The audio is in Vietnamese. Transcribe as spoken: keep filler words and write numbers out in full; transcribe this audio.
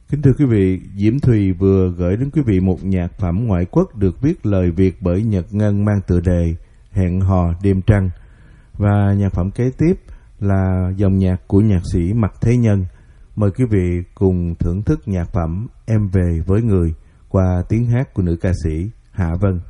Kính thưa quý vị, Diễm Thùy vừa gửi đến quý vị một nhạc phẩm ngoại quốc được viết lời Việt bởi Nhật Ngân mang tựa đề Hẹn hò đêm trăng. Và nhạc phẩm kế tiếp là dòng nhạc của nhạc sĩ Mạc Thế Nhân. Mời quý vị cùng thưởng thức nhạc phẩm Em về với người qua tiếng hát của nữ ca sĩ Hạ Vân.